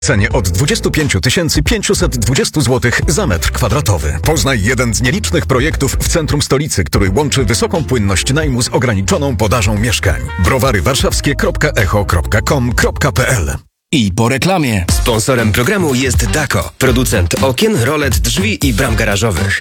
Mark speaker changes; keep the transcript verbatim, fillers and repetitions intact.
Speaker 1: Cenie od dwadzieścia pięć tysięcy pięćset dwadzieścia złotych za metr kwadratowy. Poznaj jeden z nielicznych projektów w centrum stolicy, który łączy wysoką płynność najmu z ograniczoną podażą mieszkań. browary warszawskie kropka echo kropka com kropka p l.
Speaker 2: I po reklamie.
Speaker 3: Sponsorem programu jest Dako, producent okien, rolet, drzwi i bram garażowych.